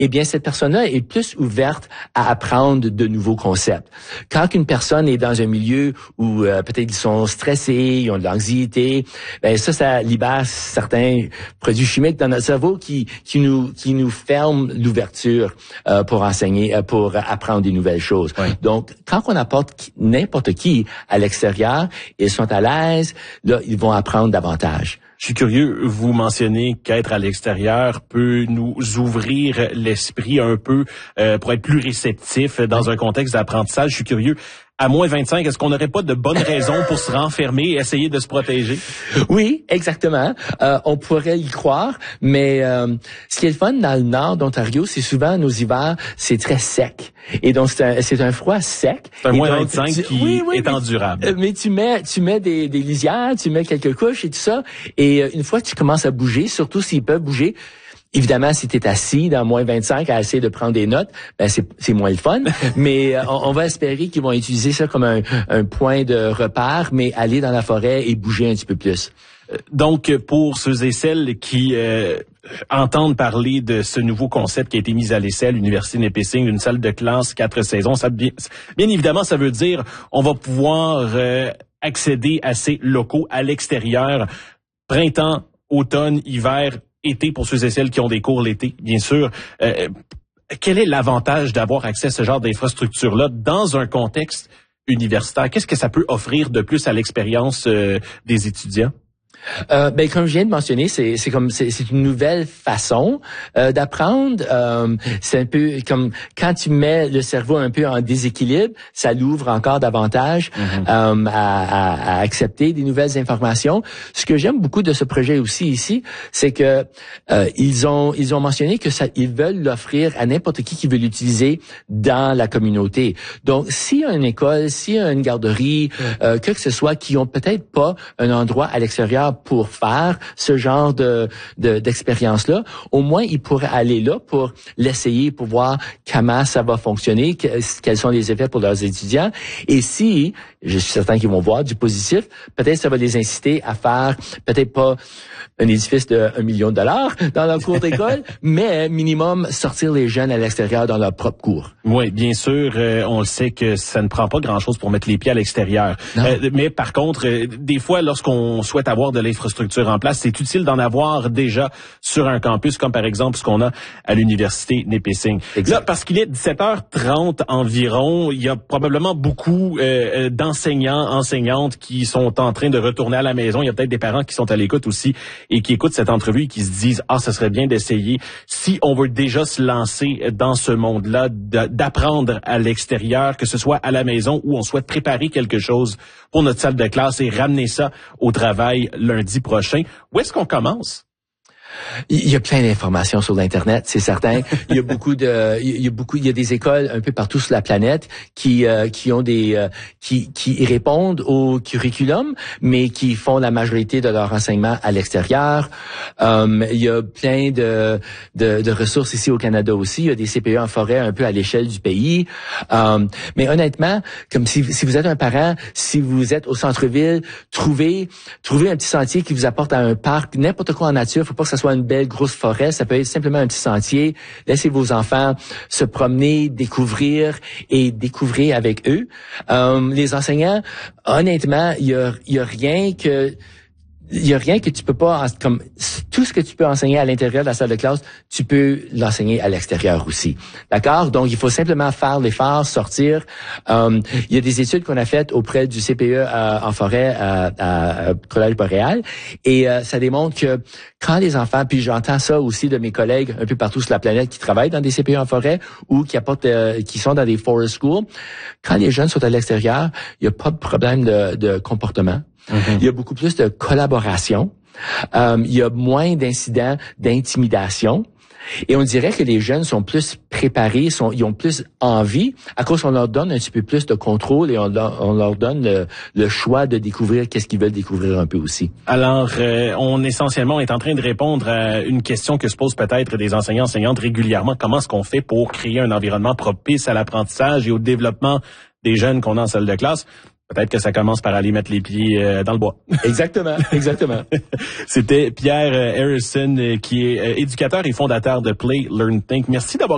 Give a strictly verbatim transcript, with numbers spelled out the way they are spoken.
eh bien, cette personne-là est plus ouverte à apprendre de nouveaux concepts. Quand une personne est dans un milieu où euh, peut-être ils sont stressés, ils ont de l'anxiété, ben ça, ça libère certains produits chimiques dans notre cerveau qui qui nous qui nous ferment l'ouverture euh, pour enseigner, euh, pour apprendre des nouvelles choses. Oui. Donc, quand on apporte n'importe qui à l'extérieur, ils sont à l'aise, là, ils vont apprendre davantage. Je suis curieux, vous mentionnez qu'être à l'extérieur peut nous ouvrir l'esprit un peu euh, pour être plus réceptif dans un contexte d'apprentissage. Je suis curieux, à moins vingt-cinq, est-ce qu'on n'aurait pas de bonnes raisons pour se renfermer et essayer de se protéger? Oui, exactement. Euh, on pourrait y croire, mais euh, ce qui est le fun dans le nord d'Ontario, c'est souvent nos hivers, c'est très sec. Et donc, c'est un, c'est un froid sec. C'est un et moins donc, vingt-cinq tu, qui oui, oui, est mais, endurable. Mais tu mets, tu mets des, des lisières, tu mets quelques couches et tout ça. Et euh, une fois que tu commences à bouger, surtout s'ils peuvent bouger, évidemment, si tu es assis dans moins vingt-cinq à essayer de prendre des notes, ben c'est, c'est moins le fun. Mais euh, on, on va espérer qu'ils vont utiliser ça comme un, un point de repère, mais aller dans la forêt et bouger un petit peu plus. Donc, pour ceux et celles qui euh, entendent parler de ce nouveau concept qui a été mis à l'essai à l'Université Nipissing, une salle de classe, quatre saisons, ça bien, bien évidemment, ça veut dire on va pouvoir euh, accéder à ces locaux à l'extérieur, printemps, automne, hiver, été pour ceux et celles qui ont des cours l'été, bien sûr. Euh, quel est l'avantage d'avoir accès à ce genre d'infrastructure-là dans un contexte universitaire? Qu'est-ce que ça peut offrir de plus à l'expérience euh, des étudiants? Euh, ben comme je viens de mentionner, c'est c'est comme c'est, c'est une nouvelle façon euh, d'apprendre. Euh, c'est un peu comme quand tu mets le cerveau un peu en déséquilibre, ça l'ouvre encore davantage mm-hmm. euh, à, à, à accepter des nouvelles informations. Ce que j'aime beaucoup de ce projet aussi ici, c'est que euh, ils ont ils ont mentionné que ça ils veulent l'offrir à n'importe qui qui veut l'utiliser dans la communauté. Donc s'il y a une école, s'il y a une garderie, euh, que que ce soit, qui ont peut-être pas un endroit à l'extérieur pour faire ce genre de, de d'expérience-là, au moins ils pourraient aller là pour l'essayer, pour voir comment ça va fonctionner, que, quels sont les effets pour leurs étudiants. Et si, je suis certain qu'ils vont voir du positif, peut-être ça va les inciter à faire peut-être pas un édifice de un million de dollars dans leur cours d'école, mais minimum sortir les jeunes à l'extérieur dans leur propre cours. Oui, bien sûr, euh, on le sait que ça ne prend pas grand-chose pour mettre les pieds à l'extérieur. Euh, mais par contre, euh, des fois, lorsqu'on souhaite avoir de l'infrastructure en place, c'est utile d'en avoir déjà sur un campus, comme par exemple ce qu'on a à l'Université Nipissing. Exact. Là, parce qu'il est dix-sept heures trente environ, il y a probablement beaucoup euh, d'enseignants, enseignantes qui sont en train de retourner à la maison. Il y a peut-être des parents qui sont à l'écoute aussi et qui écoutent cette entrevue et qui se disent « Ah, ce serait bien d'essayer. » Si on veut déjà se lancer dans ce monde-là, d'apprendre à l'extérieur, que ce soit à la maison ou on souhaite préparer quelque chose pour notre salle de classe et ramener ça au travail lundi prochain, où est-ce qu'on commence? Il y a plein d'informations sur l'internet, c'est certain. Il y a beaucoup de, il y a beaucoup, il y a des écoles un peu partout sur la planète qui euh, qui ont des, euh, qui qui répondent au curriculum, mais qui font la majorité de leur enseignement à l'extérieur. Um, il y a plein de, de de ressources ici au Canada aussi. Il y a des C P E en forêt un peu à l'échelle du pays. Um, mais honnêtement, comme si si vous êtes un parent, si vous êtes au centre-ville, trouvez trouvez un petit sentier qui vous apporte à un parc, n'importe quoi en nature. Faut pas que ça soit une belle grosse forêt, ça peut être simplement un petit sentier. Laissez vos enfants se promener, découvrir et découvrir avec eux. Euh, les enseignants, honnêtement, il y a, il y a rien que il y a rien que tu peux pas, comme tout ce que tu peux enseigner à l'intérieur de la salle de classe, tu peux l'enseigner à l'extérieur aussi. D'accord? Donc, il faut simplement faire l'effort, sortir. Um, il y a des études qu'on a faites auprès du C P E euh, en forêt à, à, à Collège Boréal et euh, ça démontre que quand les enfants, puis j'entends ça aussi de mes collègues un peu partout sur la planète qui travaillent dans des C P E en forêt ou qui apportent, euh, qui sont dans des forest schools, quand les jeunes sont à l'extérieur, il n'y a pas de problème de, de comportement. Mm-hmm. Il y a beaucoup plus de collaboration. Um, il y a moins d'incidents d'intimidation. Et on dirait que les jeunes sont plus préparés, sont, ils ont plus envie, à cause qu'on leur donne un petit peu plus de contrôle et on leur, on leur donne le, le choix de découvrir qu'est-ce qu'ils veulent découvrir un peu aussi. Alors, euh, on essentiellement est en train de répondre à une question que se posent peut-être des enseignants enseignantes régulièrement. Comment est-ce qu'on fait pour créer un environnement propice à l'apprentissage et au développement des jeunes qu'on a en salle de classe? Peut-être que ça commence par aller mettre les pieds euh, dans le bois. Exactement, exactement. C'était Pierre Harrison, qui est éducateur et fondateur de Play, Learn, Think. Merci d'avoir